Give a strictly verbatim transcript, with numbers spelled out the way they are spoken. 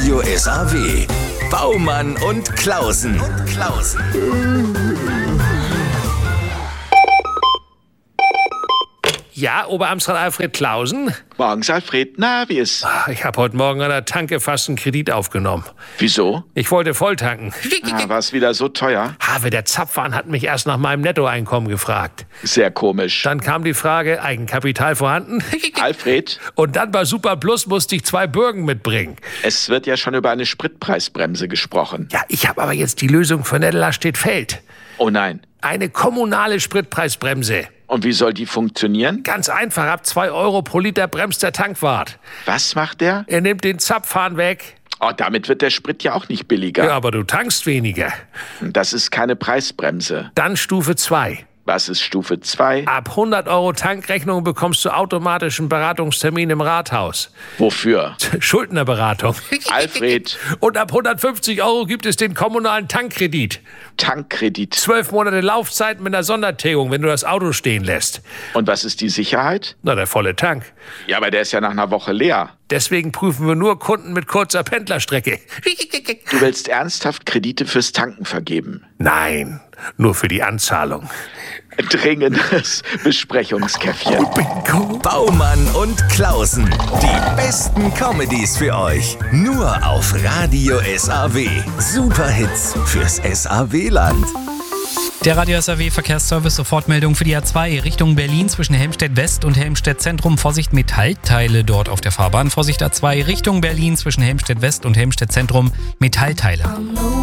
Radio S A W. Baumann und Klausen. Und Klausen. Ja, Oberamtsrat Alfred Klausen? Morgens, Alfred. Na, wie ist? Ich habe heute Morgen an der Tanke fast einen Kredit aufgenommen. Wieso? Ich wollte volltanken. Ah, war es wieder so teuer? Habe, der Zapfhahn hat mich erst nach meinem Nettoeinkommen gefragt. Sehr komisch. Dann kam die Frage, Eigenkapital vorhanden? Alfred? Und dann bei Super Plus musste ich zwei Bürgen mitbringen. Es wird ja schon über eine Spritpreisbremse gesprochen. Ja, ich habe aber jetzt die Lösung für Nettelstedt-Feld. Oh nein. Eine kommunale Spritpreisbremse. Und wie soll die funktionieren? Ganz einfach, ab zwei Euro pro Liter bremst der Tankwart. Was macht der? Er nimmt den Zapfhahn weg. Oh, damit wird der Sprit ja auch nicht billiger. Ja, aber du tankst weniger. Das ist keine Preisbremse. Dann Stufe zwei. Was ist Stufe zwei? Ab hundert Euro Tankrechnung bekommst du automatisch einen Beratungstermin im Rathaus. Wofür? Schuldnerberatung. Alfred. Und ab hundertfünfzig Euro gibt es den kommunalen Tankkredit. Tankkredit. Zwölf Monate Laufzeit mit einer Sondertilgung, wenn du das Auto stehen lässt. Und was ist die Sicherheit? Na, der volle Tank. Ja, aber der ist ja nach einer Woche leer. Deswegen prüfen wir nur Kunden mit kurzer Pendlerstrecke. Du willst ernsthaft Kredite fürs Tanken vergeben? Nein, nur für die Anzahlung. Dringendes Besprechungskäffchen. Bingo. Baumann und Klausen. Die besten Comedies für euch. Nur auf Radio S A W. Superhits fürs S A W-Land. Der Radio S A W Verkehrsservice, Sofortmeldung für die A zwei Richtung Berlin zwischen Helmstedt West und Helmstedt Zentrum. Vorsicht, Metallteile dort auf der Fahrbahn. Vorsicht, A zwei Richtung Berlin zwischen Helmstedt West und Helmstedt Zentrum. Metallteile.